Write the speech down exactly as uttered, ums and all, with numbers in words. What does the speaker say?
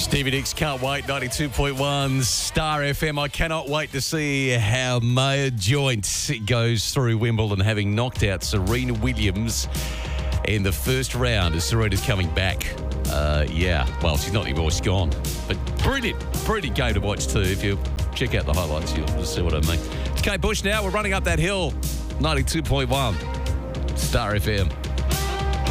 Stevie Nicks, Can't Wait, ninety-two point one Star F M. I cannot wait to see how Maya Joint goes through Wimbledon, having knocked out Serena Williams in the first round as Serena's coming back. Uh, yeah, well, she's not anymore, she's gone. But brilliant, brilliant game to watch too. If you check out the highlights, you'll see what I mean. It's Kate Bush now. We're running up that hill, ninety-two point one Star F M.